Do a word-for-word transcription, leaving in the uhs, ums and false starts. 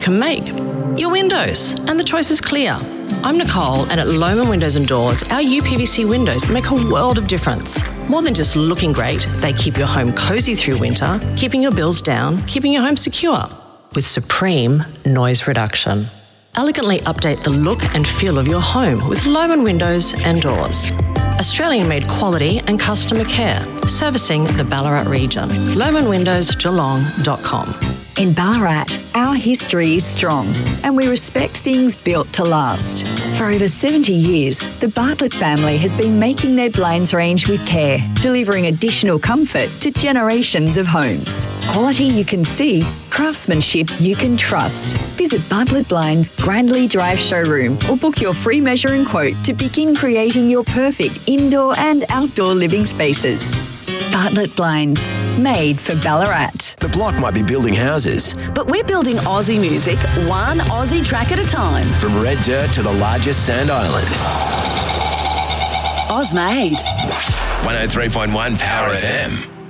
can make. Your windows, and the choice is clear. I'm Nicole, and at Lohmann Windows and Doors, our U P V C windows make a world of difference. More than just looking great, they keep your home cosy through winter, keeping your bills down, keeping your home secure. With supreme noise reduction. Elegantly update the look and feel of your home with Lohmann Windows and Doors. Australian-made quality and customer care, servicing the Ballarat region. lohmann windows geelong dot com. In Ballarat, our history is strong and we respect things built to last. For over seventy years, the Bartlett family has been making their blinds range with care, delivering additional comfort to generations of homes. Quality you can see, craftsmanship you can trust. Visit Bartlett Blinds Grandley Drive showroom or book your free measure and quote to begin creating your perfect indoor and outdoor living spaces. Bartlett Blinds, made for Ballarat. The block might be building houses, but we're building Aussie music, one Aussie track at a time. From red dirt to the largest sand island. Oz made. one oh three point one Power F M.